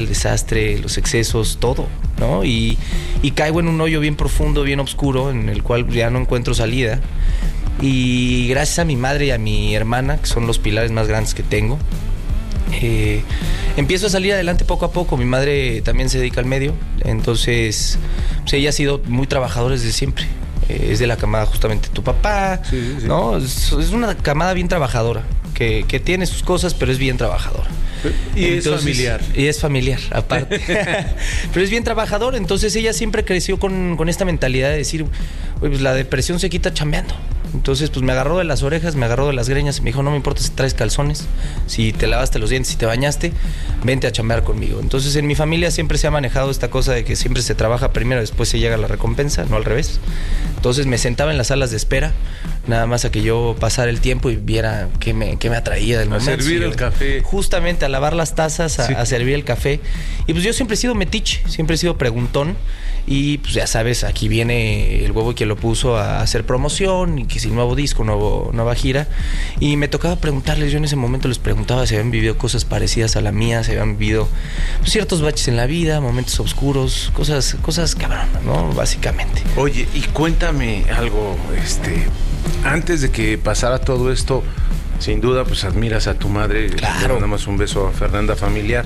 el desastre, los excesos, todo, ¿no? Y caigo en un hoyo bien profundo, bien oscuro, en el cual ya no encuentro salida. Y gracias a mi madre y a mi hermana, que son los pilares más grandes que tengo, empiezo a salir adelante poco a poco. Mi madre también se dedica al medio, entonces pues ella ha sido muy trabajadora desde siempre. Es de la camada justamente de tu papá, sí. ¿No? Es una camada bien trabajadora, que tiene sus cosas, pero es bien trabajadora. Y entonces, es familiar. Y es familiar, aparte. Pero es bien trabajador, entonces ella siempre creció con esta mentalidad de decir, pues la depresión se quita chambeando. Entonces, pues me agarró de las orejas, me agarró de las greñas y me dijo, no me importa si traes calzones, si te lavaste los dientes, si te bañaste, vente a chambear conmigo. Entonces, en mi familia siempre se ha manejado esta cosa de que siempre se trabaja primero, después se llega a la recompensa, no al revés. Entonces, me sentaba en las salas de espera, nada más a que yo pasara el tiempo y viera qué me atraía del momento. A servir el café. Justamente, a lavar las tazas, a servir el café. Y pues yo siempre he sido metiche, siempre he sido preguntón. Y pues ya sabes, aquí viene el huevo que lo puso a hacer promoción, y que si nuevo disco, nueva gira. Y me tocaba preguntarles, yo en ese momento les preguntaba si habían vivido cosas parecidas a la mía, si habían vivido pues, ciertos baches en la vida, momentos oscuros, cosas cabrón, ¿no? Básicamente. Oye, y cuéntame algo, antes de que pasara todo esto, sin duda, pues admiras a tu madre. Claro. Le mandamos un beso a Fernanda Familiar.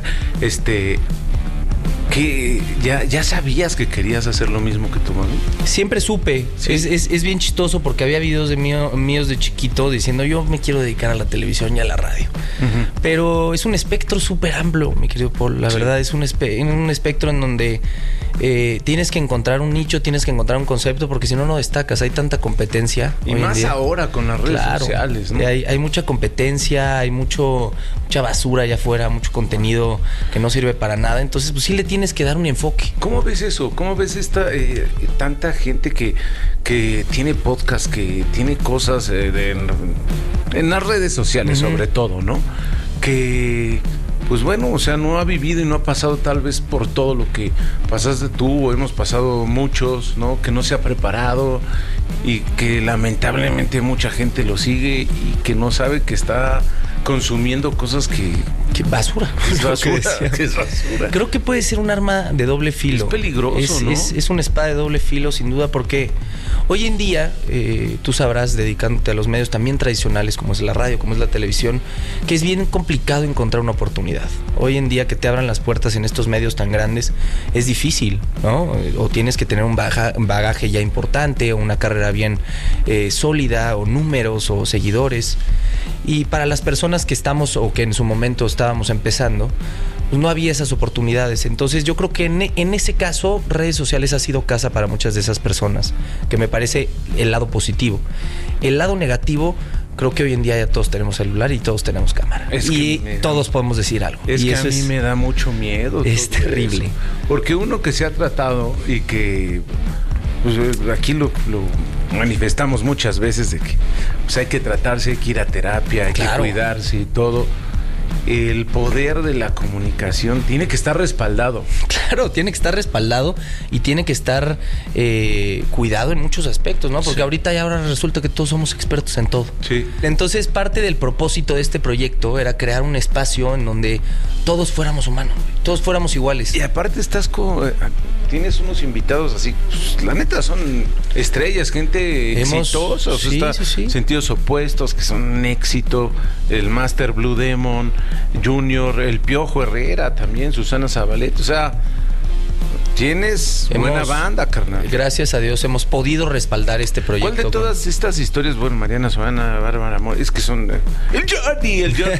¿Que ya sabías que querías hacer lo mismo que tu mamá? Siempre supe. Sí. Es bien chistoso porque había videos míos de chiquito diciendo yo me quiero dedicar a la televisión y a la radio. Uh-huh. Pero es un espectro súper amplio, mi querido Paul. La verdad es un espectro en donde tienes que encontrar un nicho, tienes que encontrar un concepto, porque si no, no destacas. Hay tanta competencia. Y más ahora con las redes sociales, ¿no? Hay mucha competencia, hay mucha basura allá afuera, mucho contenido que no sirve para nada. Entonces, pues sí le tienes que dar un enfoque. ¿Cómo ves eso? ¿Cómo ves tanta gente que tiene podcast, que tiene cosas en las redes sociales, uh-huh, sobre todo, ¿no? Que pues bueno, o sea, no ha vivido y no ha pasado tal vez por todo lo que pasaste tú o hemos pasado muchos, ¿no? Que no se ha preparado y que lamentablemente mucha gente lo sigue y que no sabe que está consumiendo cosas que basura. Es basura. Creo que puede ser un arma de doble filo. Es peligroso, ¿no? Es una espada de doble filo, sin duda, porque hoy en día, tú sabrás, dedicándote a los medios también tradicionales, como es la radio, como es la televisión, que es bien complicado encontrar una oportunidad. Hoy en día que te abran las puertas en estos medios tan grandes es difícil, ¿no? O tienes que tener un bagaje ya importante, o una carrera bien sólida, o números, o seguidores. Y para las personas que estamos, o que en su momento estábamos empezando, pues no había esas oportunidades. Entonces yo creo que en ese caso redes sociales ha sido casa para muchas de esas personas, que me parece el lado positivo. El lado negativo, creo que hoy en día ya todos tenemos celular y todos tenemos cámara. Y todos podemos decir algo. Es y que a mí me da mucho miedo. Es terrible. Eso. Porque uno que se ha tratado y que pues aquí lo manifestamos muchas veces de que pues hay que tratarse, hay que ir a terapia, hay que cuidarse y todo. El poder de la comunicación tiene que estar respaldado. Claro, tiene que estar respaldado y tiene que estar cuidado en muchos aspectos, ¿no? Porque ahorita ya ahora resulta que todos somos expertos en todo. Sí. Entonces, parte del propósito de este proyecto era crear un espacio en donde todos fuéramos humanos, todos fuéramos iguales. Y aparte tienes unos invitados así, pues, la neta son estrellas, gente exitosa, o sea, sentidos opuestos, que son un éxito. El Master Blue Demon, Junior, el Piojo Herrera también, Susana Zabaleta, o sea, tienes buena banda, carnal. Gracias a Dios hemos podido respaldar este proyecto. ¿Cuál de todas estas historias, bueno, Mariana, Susana, Bárbara, Amor, es que son el Jordi,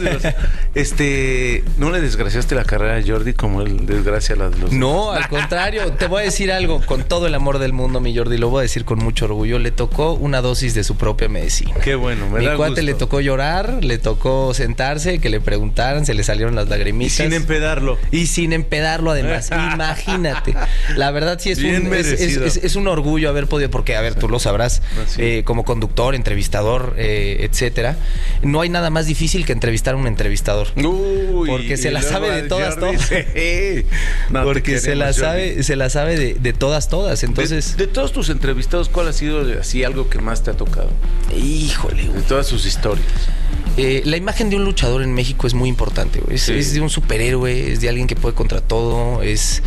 ¿no le desgraciaste la carrera a Jordi como él desgracia la de los No, al contrario, te voy a decir algo con todo el amor del mundo, mi Jordi, lo voy a decir con mucho orgullo, le tocó una dosis de su propia medicina. Qué bueno, me da gusto. Mi cuate le tocó llorar, le tocó sentarse, que le preguntaran, se le salieron las lagrimitas. Y sin empedarlo. Además, imagínate. La verdad sí es un orgullo haber podido, porque a ver, tú lo sabrás, como conductor, entrevistador, etcétera, no hay nada más difícil que entrevistar a un entrevistador. Porque se la sabe de todas. Porque se la sabe de todas. Entonces, de todos tus entrevistados, ¿cuál ha sido así algo que más te ha tocado? Híjole, de todas sus historias. La imagen de un luchador en México es muy importante, güey. Es de un superhéroe, es de alguien que puede contra todo, es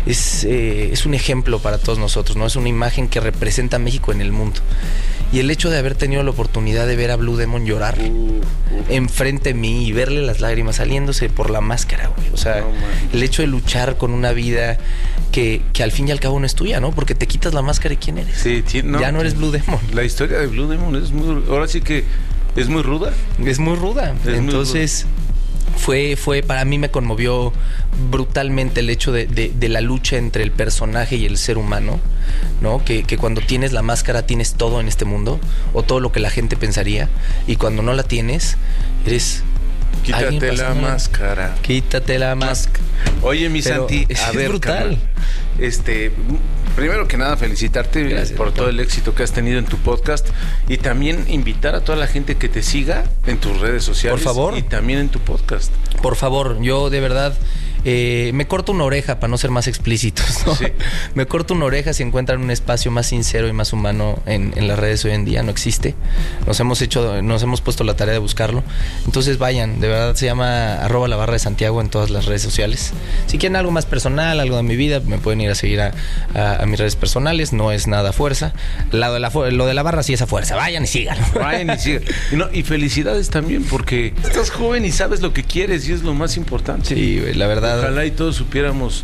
un ejemplo para todos nosotros, ¿no? Es una imagen que representa a México en el mundo. Y el hecho de haber tenido la oportunidad de ver a Blue Demon llorar enfrente de mí y verle las lágrimas saliéndose por la máscara, güey. O sea, el hecho de luchar con una vida que al fin y al cabo no es tuya, ¿no? Porque te quitas la máscara y ¿quién eres? Sí, ya no eres Blue Demon. La historia de Blue Demon es muy... Ahora sí que es muy ruda. Es muy ruda. Entonces... para mí me conmovió brutalmente el hecho de la lucha entre el personaje y el ser humano, ¿no? Que cuando tienes la máscara tienes todo en este mundo, o todo lo que la gente pensaría, y cuando no la tienes, eres... Quítate la máscara. Quítate la máscara. Oye, mi Santi, a ver, brutal. Primero que nada, felicitarte. Gracias, por todo el éxito que has tenido en tu podcast, y también invitar a toda la gente que te siga en tus redes sociales. Por favor. Y también en tu podcast. Por favor, yo de verdad me corto una oreja para no ser más explícitos, ¿no? Sí. Me corto una oreja si encuentran un espacio más sincero y más humano en las redes hoy en día. No existe. Nos hemos puesto la tarea de buscarlo. Entonces vayan, de verdad se llama @labarradesantiago en todas las redes sociales. Si quieren algo más personal, algo de mi vida, me pueden ir a seguir a mis redes personales. No es nada fuerza. Lo de la barra sí es a fuerza. Vayan y sigan. Vayan y sigan. Y felicidades también, porque estás joven y sabes lo que quieres, y es lo más importante. Sí, la verdad. Ojalá y todos supiéramos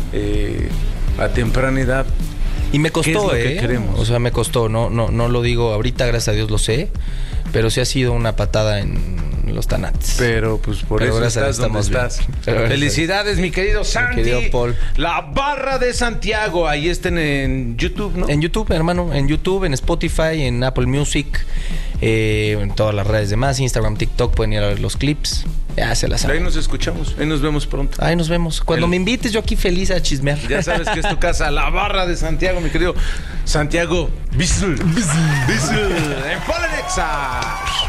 a temprana edad. Y me costó, ¿qué es lo que queremos? O sea, me costó. No lo digo ahorita, gracias a Dios lo sé. Pero sí ha sido una patada en los tanates. Pero pues por eso estás donde estás. Felicidades, mi querido Santi. Mi querido Paul. La Barra de Santiago. Ahí estén en YouTube, ¿no? En YouTube, hermano. En YouTube, en Spotify, en Apple Music, en todas las redes demás, Instagram, TikTok, pueden ir a ver los clips. Ya se las saben. Ahí nos escuchamos. Ahí nos vemos pronto. Ahí nos vemos. Cuando me invites, yo aquí feliz a chismear. Ya sabes que es tu casa, La Barra de Santiago, mi querido Santiago. Bissell. En Polenexa.